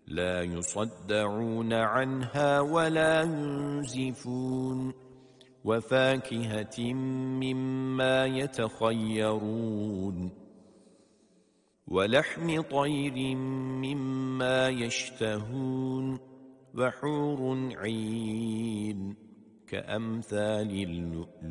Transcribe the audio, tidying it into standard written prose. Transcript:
لا يصدعون عنها ولا ينزفون وفاكهة مما يتخيرون ولحم طير مما يشتهون وحور عين كأمثال اللؤلؤ